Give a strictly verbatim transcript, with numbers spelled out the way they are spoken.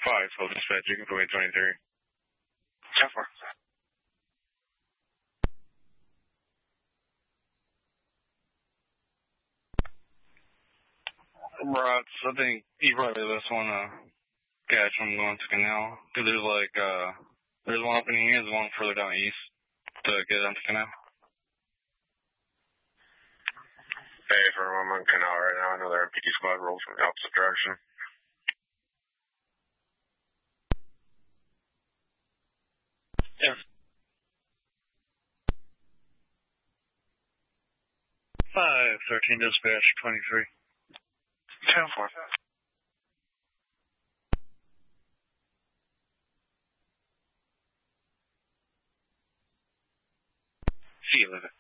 five, hold dispatch, you can go eight twenty-three. ten four. Rots, I think you probably just want to catch them going to Canal. Because there's like, uh, there's one opening here, there's one further down east to get into Canal. Hey, for I'm on Canal right now. Another M P D squad rolls from the opposite direction. Yeah. five thirteen dispatch, twenty-three. ten four. C eleven.